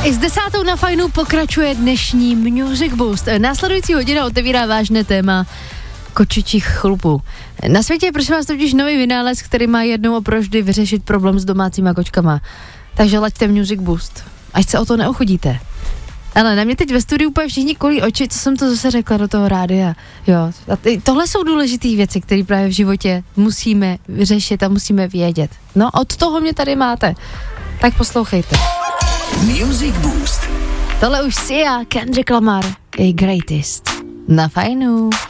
I s 10. na Fajnu pokračuje dnešní Music Boost. Následující hodina otevírá vážné téma kočičích chlupů. Na světě je prosím vás totiž nový vynález, který má jednou a provždy vyřešit problém s domácíma kočkama. Takže laďte Music Boost, ať se o to neochodíte. Ale na mě teď ve studiu úplně všichni kolí oči, co jsem to zase řekla do toho rádia. Jo, a tohle jsou důležité věci, které právě v životě musíme vyřešit a musíme vědět. No, od toho mě tady máte. Tak poslouchejte. Music Boost. Tohle už Sia, Kendrick Lamar, jej Greatest. Na Fajnu.